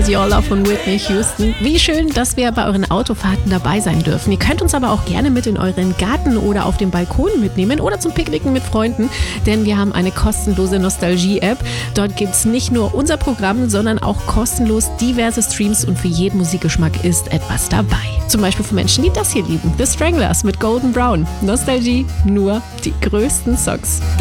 Is Your Love von Whitney Houston. Wie schön, dass wir bei euren Autofahrten dabei sein dürfen. Ihr könnt uns aber auch gerne mit in euren Garten oder auf dem Balkon mitnehmen oder zum Picknicken mit Freunden, denn wir haben eine kostenlose Nostalgie-App. Dort gibt es nicht nur unser Programm, sondern auch kostenlos diverse Streams und für jeden Musikgeschmack ist etwas dabei. Zum Beispiel für Menschen, die das hier lieben. The Stranglers mit Golden Brown. Nostalgie, nur die größten Songs.